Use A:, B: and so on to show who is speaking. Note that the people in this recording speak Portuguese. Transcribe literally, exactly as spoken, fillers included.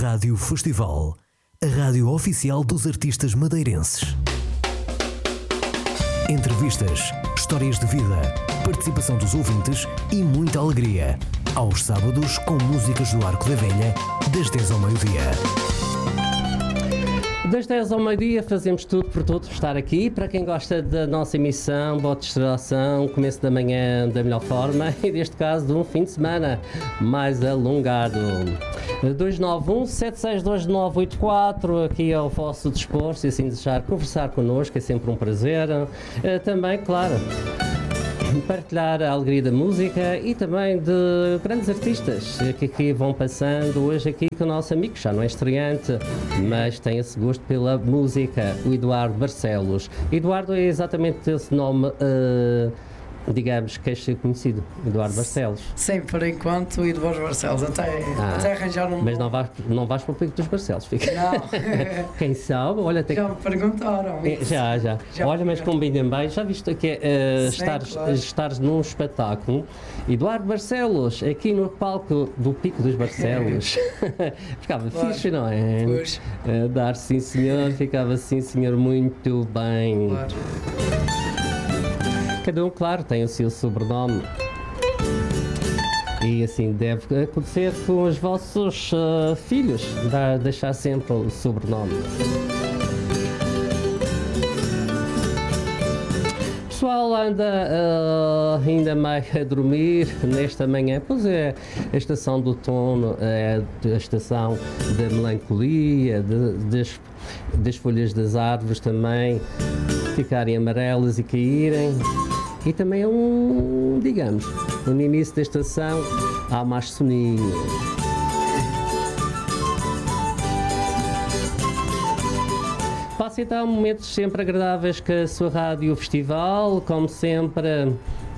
A: Rádio Festival, a rádio oficial dos artistas madeirenses. Entrevistas, histórias de vida, participação dos ouvintes e muita alegria. Aos sábados, com músicas do Arco da Velha, das dez ao meio-dia.
B: Das dez ao meio-dia fazemos tudo por todos estar aqui. Para quem gosta da nossa emissão, boa distração, começo da manhã da melhor forma e neste caso de um fim de semana mais alongado. dois nove um, sete seis dois nove oito quatro, aqui ao vosso dispor, se assim desejar conversar connosco, é sempre um prazer. Também, claro, partilhar a alegria da música e também de grandes artistas que aqui vão passando. Hoje aqui com o nosso amigo, já não é estreante, mas tem esse gosto pela música, o Eduardo Barcelos. Eduardo é exatamente esse nome, uh, digamos, que é conhecido, Eduardo Barcelos.
C: Sim, por enquanto, Eduardo Barcelos, até,
B: ah,
C: até arranjar um...
B: Mas não vais, não vais para o Pico dos Barcelos, fica.
C: Não.
B: Quem sabe, olha até
C: Já me perguntaram.
B: É, já, já, já. Olha, mas combinem bem, já viste que é uh, estares, claro. estares num espetáculo, Eduardo Barcelos, aqui no palco do Pico dos Barcelos. Ficava claro. Fixe, não é?
C: Pois.
B: Uh, dar sim senhor, ficava sim senhor, muito bem.
C: Claro.
B: Cada um, claro, tem o seu sobrenome. E assim deve acontecer com os vossos uh, filhos, dá, deixar sempre o sobrenome. O pessoal anda uh, ainda mais a dormir nesta manhã, pois é a estação do outono, é a estação da melancolia, de, das, das folhas das árvores também ficarem amarelas e caírem. E também é um, digamos, no início da estação há mais soninho. Passe então momentos sempre agradáveis com a sua rádio festival, como sempre,